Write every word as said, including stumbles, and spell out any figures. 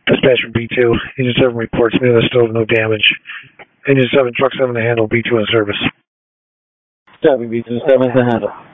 Dispatch from B two. Engine seven reports near the stove, no damage. Engine seven, truck seven to handle, B two in service. Copy, B two, seven to handle.